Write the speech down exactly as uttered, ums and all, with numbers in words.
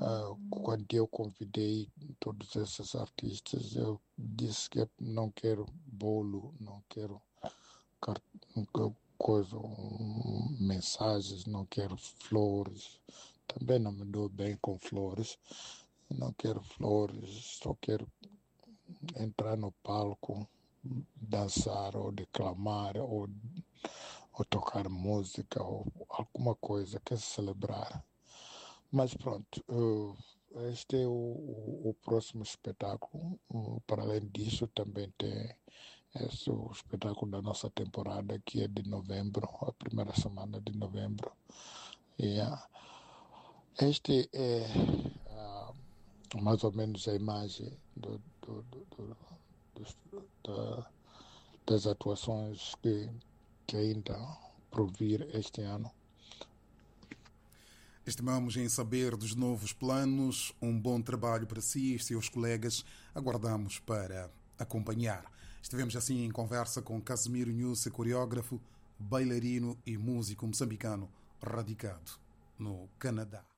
Uh, quando eu convidei todos esses artistas, eu disse que não quero bolo, não quero car- não quero coisa, um, mensagens, não quero flores. Também não me dou bem com flores. Não quero flores, só quero entrar no palco, dançar ou declamar ou, ou tocar música ou alguma coisa, quer celebrar. Mas pronto, eh, este é o, o, o próximo espetáculo. Uh, Para além disso, também tem esse, o espetáculo da nossa temporada, que é de novembro, a primeira semana de novembro. E, ah, este é ah, mais ou menos a imagem do, do, do, do- dos- da- das atuações que, que ainda por vir este ano. Estimamos em saber dos novos planos. Um bom trabalho para si e seus colegas. Aguardamos para acompanhar. Estivemos assim em conversa com Casimiro Nhusse, coreógrafo, bailarino e músico moçambicano radicado no Canadá.